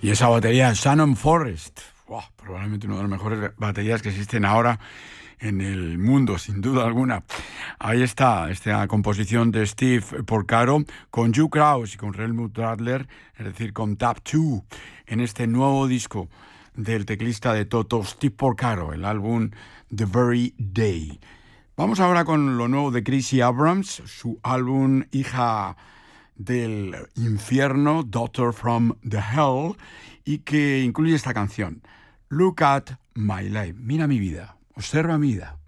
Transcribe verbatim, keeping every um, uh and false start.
Y esa batería Shannon Forrest, wow, probablemente una de las mejores baterías que existen ahora en el mundo, sin duda alguna. Ahí está, esta composición de Steve Porcaro con Hugh Kraus y con Helmut Radler, es decir, con Tap dos, en este nuevo disco del teclista de Toto, Steve Porcaro, el álbum The Very Day. Vamos ahora con lo nuevo de Gracie Abrams, su álbum Hija del Infierno, Daughter from the Hell, y que incluye esta canción, Look at My Life, mira mi vida, observa mi vida.